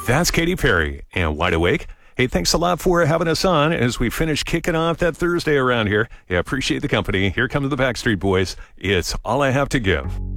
That's Katy Perry and Wide Awake. Hey, thanks a lot for having us on as we finish kicking off that Thursday around here. Yeah, appreciate the company. Here comes the Backstreet Boys. It's All I Have to Give.